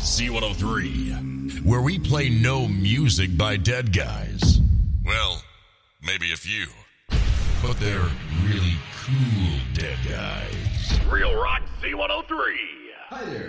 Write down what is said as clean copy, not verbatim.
C103, where we play no music by dead guys. Well, maybe a few. But they're really cool dead guys. Real Rock C103. Hi there,